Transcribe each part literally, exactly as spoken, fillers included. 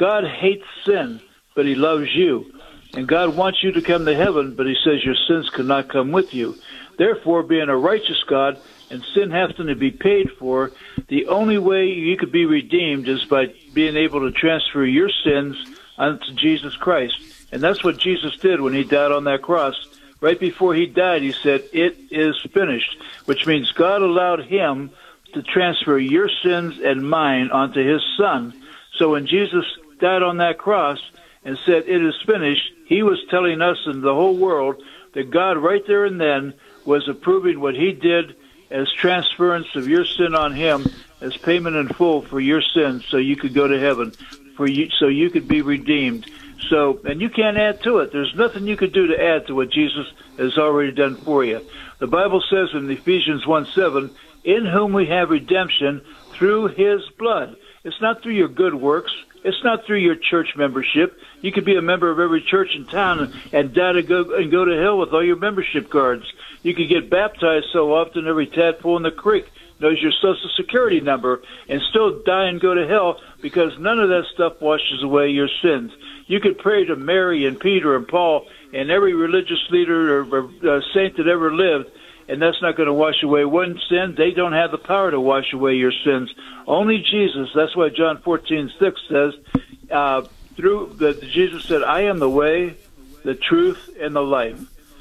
God hates sin, but he loves you. And God wants you to come to heaven, but he says your sins cannot come with you. Therefore, being a righteous God and sin having to be paid for, the only way you could be redeemed is by being able to transfer your sins unto Jesus Christ. And that's what Jesus did when he died on that cross. Right before he died, he said, "It is finished," which means God allowed him to transfer your sins and mine onto his Son. So when Jesus died on that cross and said, "It is finished," he was telling us and the whole world that God right there and then was approving what he did as transference of your sin on him as payment in full for your sins, so you could go to heaven, for you, so you could be redeemed. So, and you can't add to it. There's nothing you could do to add to what Jesus has already done for you. The Bible says in Ephesians one seven, "In whom we have redemption through his blood." It's not through your good works. It's not through your church membership. You could be a member of every church in town and, and die to go and go to hell with all your membership cards. You could get baptized so often every tadpole in the creek knows your social security number and still die and go to hell because none of that stuff washes away your sins. You could pray to Mary and Peter and Paul and every religious leader or, or uh, saint that ever lived, and that's not going to wash away one sin. They don't have the power to wash away your sins. Only Jesus. That's why John fourteen six says, uh, through the, Jesus said, "I am the way, the truth, and the life.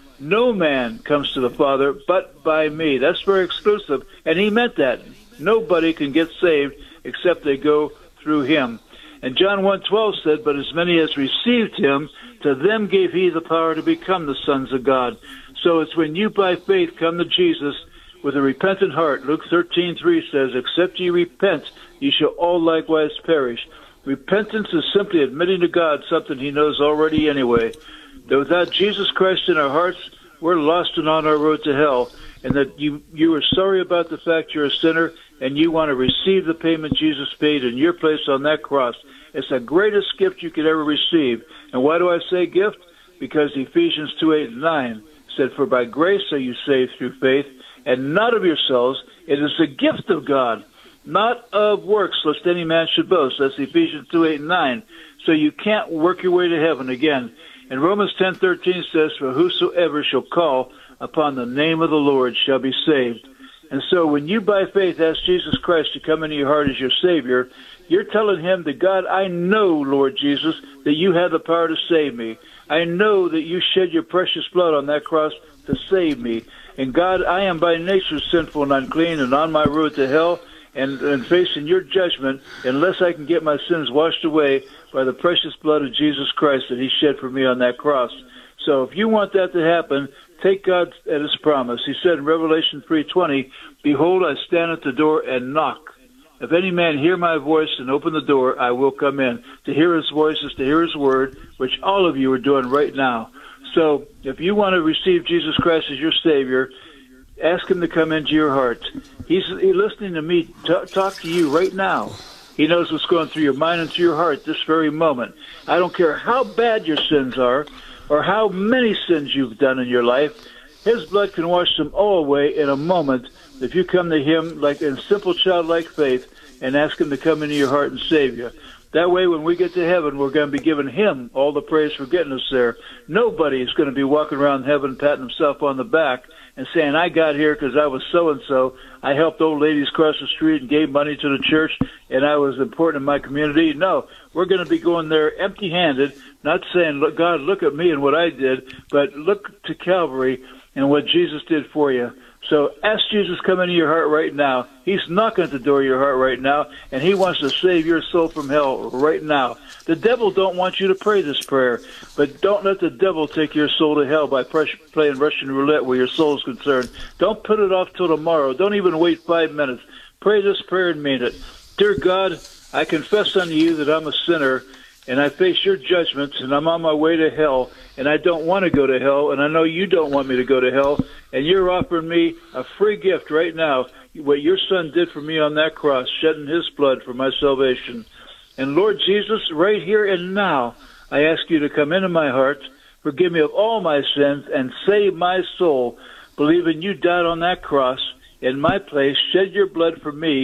No man comes to the Father but by me." That's very exclusive, and he meant that. Nobody can get saved except they go through him. And John one twelve said, "But as many as received him, to them gave he the power to become the sons of God." So it's when you by faith come to Jesus with a repentant heart. Luke thirteen three says, "Except ye repent, ye shall all likewise perish." Repentance is simply admitting to God something he knows already anyway. That without Jesus Christ in our hearts, we're lost and on our road to hell. And that you, you are sorry about the fact you're a sinner and you want to receive the payment Jesus paid in your place on that cross. It's the greatest gift you could ever receive. And why do I say gift? Because Ephesians two eight and nine said, "For by grace are you saved through faith, and not of yourselves. It is the gift of God, not of works, lest any man should boast." That's Ephesians two eight and nine. So you can't work your way to heaven again. And Romans ten thirteen says, "For whosoever shall call upon the name of the Lord shall be saved." And so when you by faith ask Jesus Christ to come into your heart as your Savior, you're telling him that, "God, I know, Lord Jesus, that you have the power to save me. I know that you shed your precious blood on that cross to save me. And God, I am by nature sinful and unclean and on my road to hell and, and facing your judgment unless I can get my sins washed away by the precious blood of Jesus Christ that he shed for me on that cross." So if you want that to happen, take God at his promise. He said in Revelation three twenty, "Behold, I stand at the door and knock. If any man hear my voice and open the door, I will come in." To hear his voice is to hear his word, which all of you are doing right now. So if you want to receive Jesus Christ as your Savior, ask him to come into your heart. He's, he's listening to me t- talk to you right now. He knows what's going through your mind and through your heart this very moment. I don't care how bad your sins are or how many sins you've done in your life. His blood can wash them all away in a moment if you come to him like in simple childlike faith and ask him to come into your heart and save you. That way, when we get to heaven, we're going to be giving him all the praise for getting us there. Nobody is going to be walking around heaven patting himself on the back and saying, "I got here because I was so-and-so. I helped old ladies cross the street and gave money to the church, and I was important in my community." No, we're going to be going there empty-handed, not saying, "Look, God, look at me and what I did," but look to Calvary and what Jesus did for you. So ask Jesus to come into your heart right now. He's knocking at the door of your heart right now, and he wants to save your soul from hell right now. The devil don't want you to pray this prayer, but don't let the devil take your soul to hell by playing Russian roulette where your soul is concerned. Don't put it off till tomorrow. Don't even wait five minutes. Pray this prayer and mean it. "Dear God, I confess unto you that I'm a sinner, and I face your judgments, and I'm on my way to hell, and I don't want to go to hell, and I know you don't want me to go to hell, and you're offering me a free gift right now, what your son did for me on that cross, shedding his blood for my salvation. And Lord Jesus, right here and now, I ask you to come into my heart, forgive me of all my sins, and save my soul, believing you died on that cross in my place, shed your blood for me,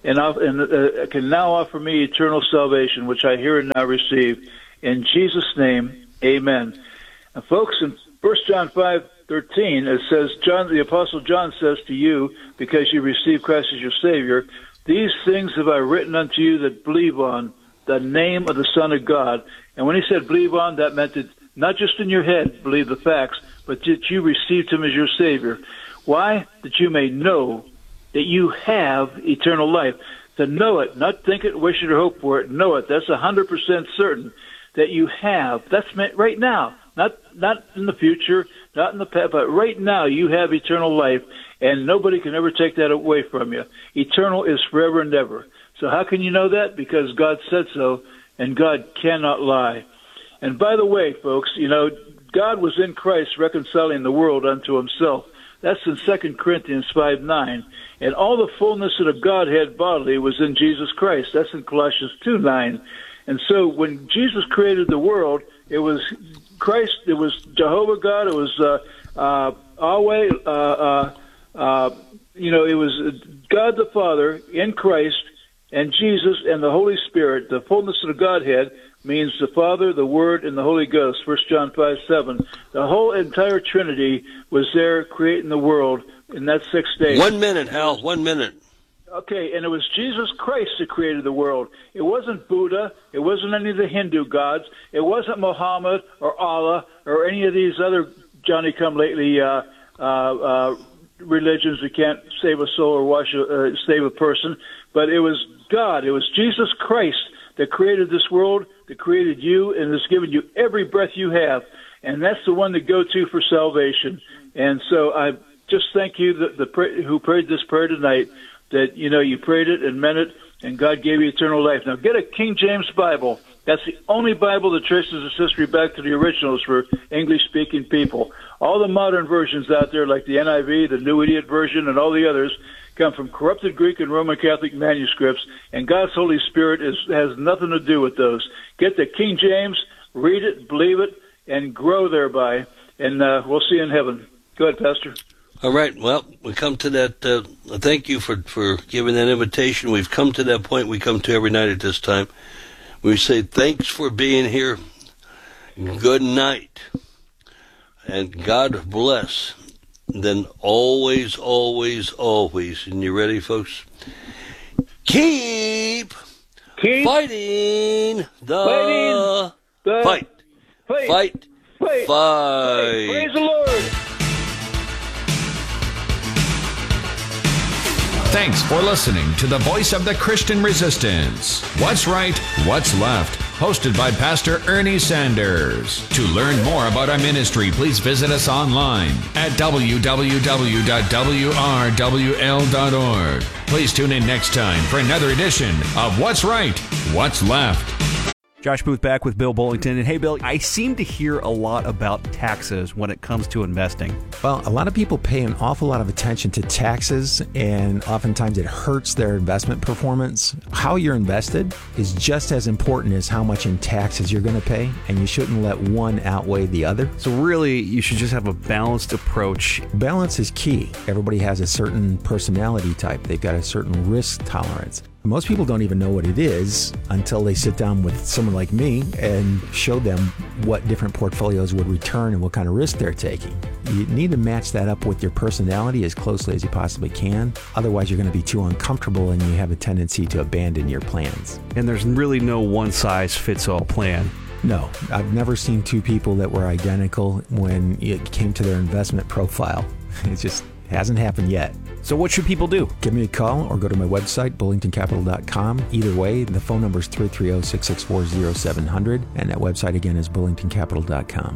and, and uh, can now offer me eternal salvation, which I hear and now receive. In Jesus' name, amen. And folks, in First John five thirteen, it says, John, the Apostle John says to you, because you received Christ as your Savior, these things have I written unto you that believe on the name of the Son of God. And when he said believe on, that meant that not just in your head believe the facts, but that you received him as your Savior. Why? That you may know that you have eternal life. To know it, not think it, wish it, or hope for it, know it. That's one hundred percent certain that you have. That's meant right now, not not in the future, not in the past, but right now you have eternal life, and nobody can ever take that away from you. Eternal is forever and ever. So how can you know that? Because God said so, and God cannot lie. And by the way, folks, you know, God was in Christ reconciling the world unto himself. That's in Second Corinthians five nine. And all the fullness of the Godhead bodily was in Jesus Christ. That's in Colossians two nine. And so when Jesus created the world, it was Christ, it was Jehovah God, it was uh, uh, Yahweh, uh, uh, uh, you know, it was God the Father in Christ and Jesus and the Holy Spirit. The fullness of the Godhead means the Father, the Word, and the Holy Ghost, First John five seven. The whole entire Trinity was there creating the world in that six days. One minute, Hal, one minute. Okay, and it was Jesus Christ that created the world. It wasn't Buddha. It wasn't any of the Hindu gods. It wasn't Muhammad or Allah or any of these other Johnny-come-lately uh, uh, uh, religions that can't save a soul or wash a, uh, save a person. But it was God. It was Jesus Christ that created this world, that created you, and has given you every breath you have. And that's the one to go to for salvation. And so I just thank you, the, the pray, who prayed this prayer tonight, that, you know, you prayed it and meant it, and God gave you eternal life. Now, get a King James Bible. That's the only Bible that traces its history back to the originals for English-speaking people. All the modern versions out there, like the N I V, the New Idiot Version, and all the others, come from corrupted Greek and Roman Catholic manuscripts, and God's Holy Spirit is, has nothing to do with those. Get the King James, read it, believe it, and grow thereby, and uh, we'll see you in heaven. Go ahead, Pastor. All right, well, we come to that. Uh, thank you for, for giving that invitation. We've come to that point we come to every night at this time. We say thanks for being here. Good night. And God bless. Then always, always, always. And you ready, folks? Keep, Keep fighting the, fighting the fight. Fight. Fight. Fight. Fight. Praise the Lord. Thanks for listening to the Voice of the Christian Resistance. What's Right, What's Left? Hosted by Pastor Ernie Sanders. To learn more about our ministry, please visit us online at w w w dot w r w l dot org. Please tune in next time for another edition of What's Right, What's Left. Josh Booth back with Bill Bullington. And hey, Bill, I seem to hear a lot about taxes when it comes to investing. Well, a lot of people pay an awful lot of attention to taxes, and oftentimes it hurts their investment performance. How you're invested is just as important as how much in taxes you're going to pay, and you shouldn't let one outweigh the other. So really, you should just have a balanced approach. Balance is key. Everybody has a certain personality type. They've got a certain risk tolerance. Most people don't even know what it is until they sit down with someone like me and show them what different portfolios would return and what kind of risk they're taking. You need to match that up with your personality as closely as you possibly can. Otherwise, you're going to be too uncomfortable and you have a tendency to abandon your plans. And there's really no one-size-fits-all plan. No, I've never seen two people that were identical when it came to their investment profile. It just hasn't happened yet. So what should people do? Give me a call or go to my website, bullington capital dot com. Either way, the phone number is three three zero, six six four, zero seven zero zero, and that website again is bullington capital dot com.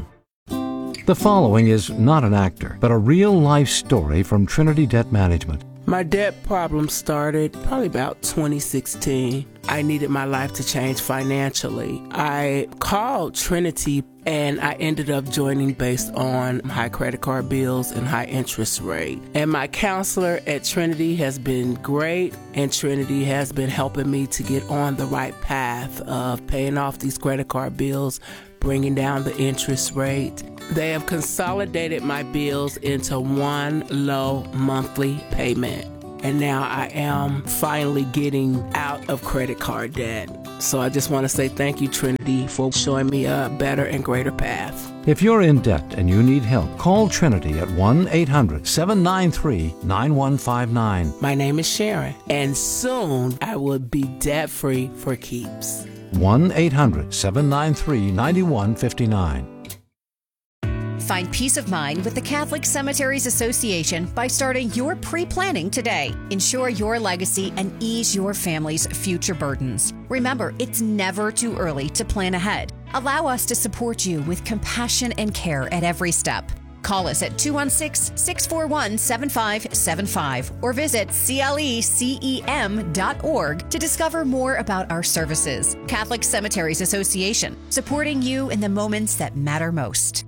The following is not an actor, but a real-life story from Trinity Debt Management. My debt problem started probably about twenty sixteen. I needed my life to change financially. I called Trinity and I ended up joining based on high credit card bills and high interest rate. And my counselor at Trinity has been great, and Trinity has been helping me to get on the right path of paying off these credit card bills, bringing down the interest rate. They have consolidated my bills into one low monthly payment. and now I am finally getting out of credit card debt. So I just want to say thank you, Trinity, for showing me a better and greater path. If you're in debt and you need help, call Trinity at one eight hundred seven nine three nine one five nine. My name is Sharon, and soon I will be debt-free for keeps. one eight hundred seven nine three nine one five nine. Find peace of mind with the Catholic Cemeteries Association by starting your pre-planning today. Ensure your legacy and ease your family's future burdens. Remember, it's never too early to plan ahead. Allow us to support you with compassion and care at every step. Call us at two one six, six four one, seven five seven five or visit C L E C E M dot org to discover more about our services. Catholic Cemeteries Association, supporting you in the moments that matter most.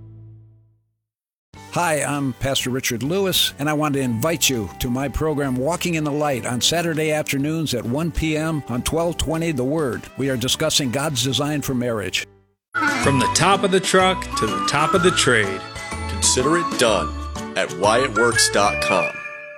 Hi, I'm Pastor Richard Lewis, and I want to invite you to my program Walking in the Light on Saturday afternoons at one p.m. on twelve twenty The Word. We are discussing God's design for marriage. From the top of the truck to the top of the trade. Consider it done at Wyatt Works dot com.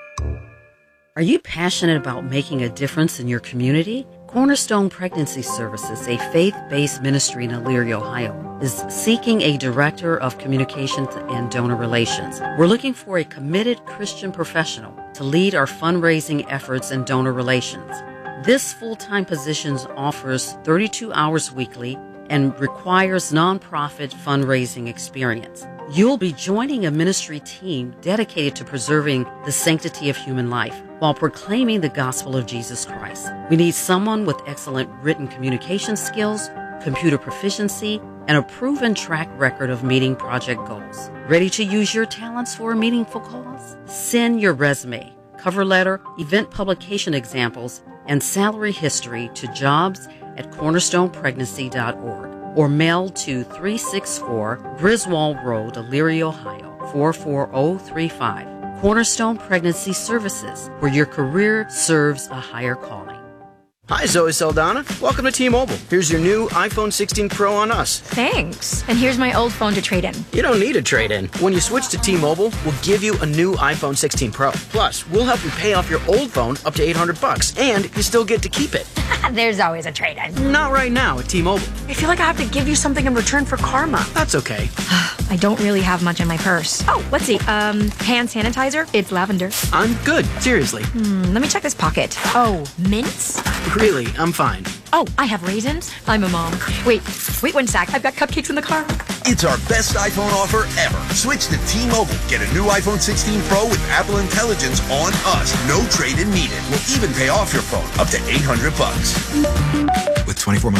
Are you passionate about making a difference in your community? Cornerstone Pregnancy Services, a faith-based ministry in Elyria, Ohio, is seeking a director of communications and donor relations. We're looking for a committed Christian professional to lead our fundraising efforts and donor relations. This full-time position offers thirty-two hours weekly and requires nonprofit fundraising experience. You'll be joining a ministry team dedicated to preserving the sanctity of human life while proclaiming the gospel of Jesus Christ. We need someone with excellent written communication skills, computer proficiency, and a proven track record of meeting project goals. Ready to use your talents for a meaningful cause? Send your resume, cover letter, event publication examples, and salary history to jobs at cornerstone pregnancy dot org or mail to three sixty-four Griswold Road, Elyria, Ohio, four four zero three five. Cornerstone Pregnancy Services, where your career serves a higher calling. Hi, Zoe Saldana. Welcome to T-Mobile. Here's your new iPhone sixteen Pro on us. Thanks. And here's my old phone to trade in. You don't need a trade-in. When you switch to T-Mobile, we'll give you a new iPhone sixteen Pro. Plus, we'll help you pay off your old phone up to eight hundred bucks, and you still get to keep it. There's always a trade-in. Not right now at T-Mobile. I feel like I have to give you something in return for karma. That's okay. I don't really have much in my purse. Oh, let's see. Um, hand sanitizer. It's lavender. I'm good. Seriously. Hmm, let me check this pocket. Oh, mints? Really, I'm fine. Oh, I have raisins. I'm a mom. Wait, wait one sec. I've got cupcakes in the car. It's our best iPhone offer ever. Switch to T-Mobile. Get a new iPhone sixteen Pro with Apple Intelligence on us. No trade-in needed. We'll even pay off your phone up to eight hundred bucks. With twenty-four months